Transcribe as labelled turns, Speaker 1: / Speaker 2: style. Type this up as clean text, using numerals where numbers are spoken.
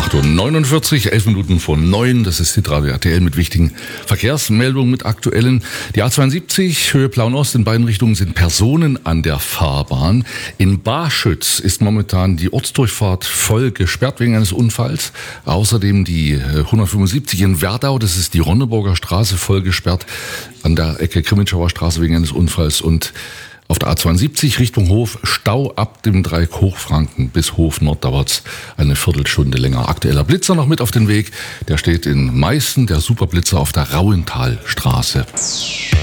Speaker 1: 8:49 Uhr, 11 Minuten vor 9. Das ist Hitradio RTL mit wichtigen Verkehrsmeldungen, mit aktuellen. Die A72, Höhe Plauen-Ost, in beiden Richtungen sind Personen an der Fahrbahn. In Barschütz ist momentan die Ortsdurchfahrt voll gesperrt wegen eines Unfalls. Außerdem die 175 in Werdau, das ist die Ronneburger Straße, voll gesperrt an der Ecke Krimitschauer Straße wegen eines Unfalls. Und auf der A72 Richtung Hof Stau ab dem Dreieck Hochfranken bis Hof Nord dauert's eine Viertelstunde länger. Aktueller Blitzer noch mit auf den Weg. Der steht in Meißen, der Superblitzer auf der Rauentalstraße.